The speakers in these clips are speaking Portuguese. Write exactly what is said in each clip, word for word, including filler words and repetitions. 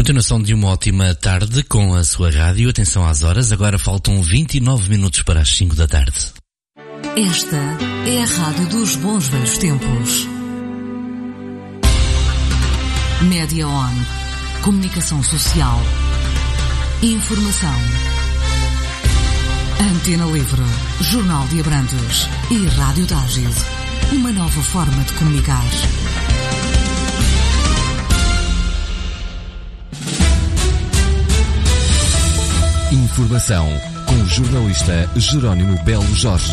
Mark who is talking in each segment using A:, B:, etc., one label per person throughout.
A: Continuação de uma ótima tarde com a sua rádio. Atenção às horas, agora faltam vinte e nove minutos para as cinco da tarde.
B: Esta é a rádio dos bons velhos tempos. Média On. Comunicação social. Informação. Antena Livre. Jornal de Abrantes. E Rádio Tágil. Uma nova forma de comunicar.
C: Informação com o jornalista Jerónimo Belo Jorge.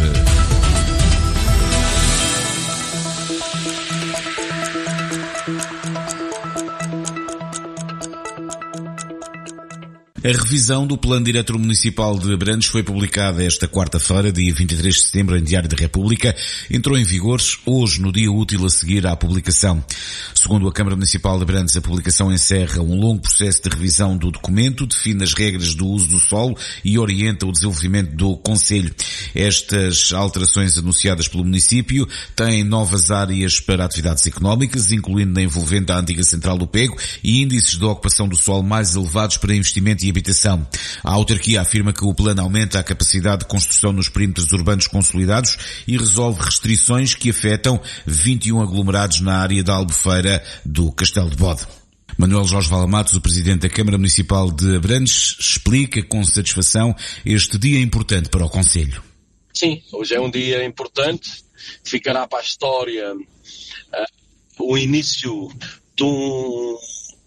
D: A revisão do Plano Diretor Municipal de Abrantes foi publicada esta quarta-feira, dia vinte e três de setembro, em Diário da República. Entrou em vigor hoje, no dia útil a seguir à publicação. Segundo a Câmara Municipal de Abrantes, a publicação encerra um longo processo de revisão do documento, define as regras do uso do solo e orienta o desenvolvimento do concelho. Estas alterações anunciadas pelo município têm novas áreas para atividades económicas, incluindo na envolvente a antiga Central do Pego e índices de ocupação do solo mais elevados para investimento e habitação. A autarquia afirma que o plano aumenta a capacidade de construção nos perímetros urbanos consolidados e resolve restrições que afetam vinte e um aglomerados na área da Albufeira do Castelo de Bode. Manuel Jorge Valamatos, o Presidente da Câmara Municipal de Abrantes, explica com satisfação este dia importante para o concelho.
E: Sim, hoje é um dia importante, ficará para a história uh, o início de um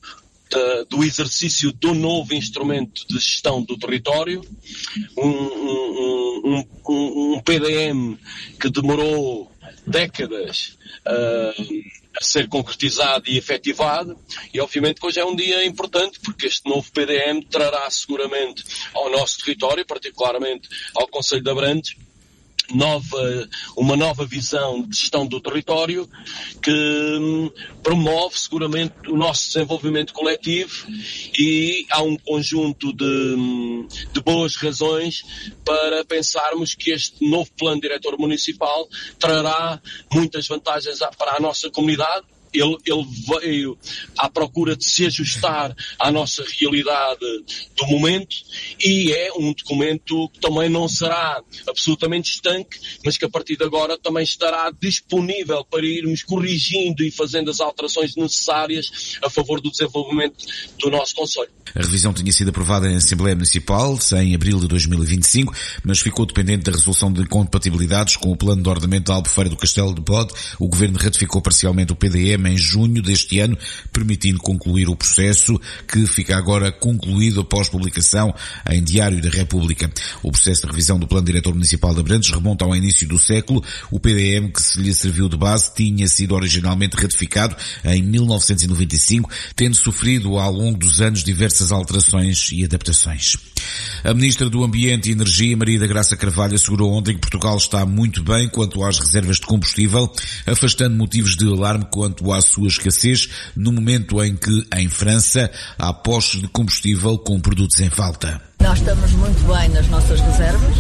E: do exercício do novo instrumento de gestão do território, um, um, um, um P D M que demorou décadas uh, a ser concretizado e efetivado, e obviamente que hoje é um dia importante porque este novo P D M trará seguramente ao nosso território, particularmente ao Concelho de Abrantes, Nova, uma nova visão de gestão do território que hum, promove seguramente o nosso desenvolvimento coletivo, e há um conjunto de, hum, de boas razões para pensarmos que este novo plano diretor municipal trará muitas vantagens para a nossa comunidade. Ele, ele veio à procura de se ajustar à nossa realidade do momento e é um documento que também não será absolutamente estanque, mas que a partir de agora também estará disponível para irmos corrigindo e fazendo as alterações necessárias a favor do desenvolvimento do nosso concelho.
D: A revisão tinha sido aprovada em Assembleia Municipal em abril de dois mil e vinte e cinco, mas ficou dependente da resolução de incompatibilidades com o Plano de Ordenamento da Albufeira do Castelo de Bode. O Governo ratificou parcialmente o P D M em junho deste ano, permitindo concluir o processo, que fica agora concluído após publicação em Diário da República. O processo de revisão do Plano Diretor Municipal de Abrantes remonta ao início do século. O P D M, que se lhe serviu de base, tinha sido originalmente ratificado em mil novecentos e noventa e cinco, tendo sofrido ao longo dos anos diversas alterações e adaptações. A Ministra do Ambiente e Energia, Maria da Graça Carvalho, assegurou ontem que Portugal está muito bem quanto às reservas de combustível, afastando motivos de alarme quanto à sua escassez, no momento em que, em França, há postos de combustível com produtos em falta.
F: Nós estamos muito bem nas nossas reservas.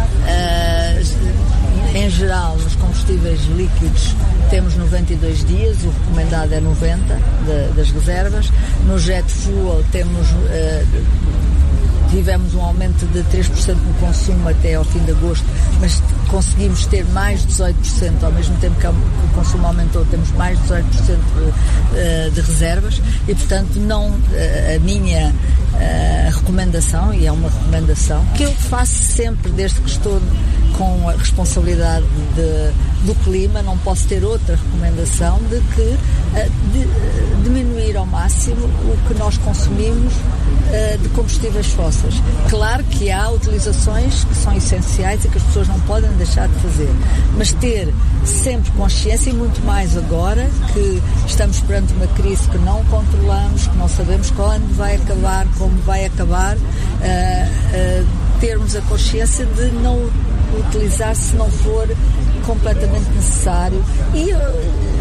F: Uh, em geral, nos combustíveis líquidos temos noventa e dois dias, o recomendado é noventa de, das reservas. No jet fuel temos... Uh, Tivemos um aumento de três por cento no consumo até ao fim de agosto, mas conseguimos ter mais de dezoito por cento, ao mesmo tempo que o consumo aumentou, temos mais de dezoito por cento de, de reservas e, portanto, não, a minha a recomendação, e é uma recomendação, que eu faço sempre desde que estou com a responsabilidade de, do clima, não posso ter outra recomendação de que de, diminuir ao máximo o que nós consumimos de combustíveis fósseis. Claro que há utilizações que são essenciais e que as pessoas não podem deixar de fazer, mas ter sempre consciência, e muito mais agora que estamos perante uma crise que não controlamos, que não sabemos quando vai acabar, como vai acabar, uh, uh, termos a consciência de não utilizar se não for completamente necessário. E uh,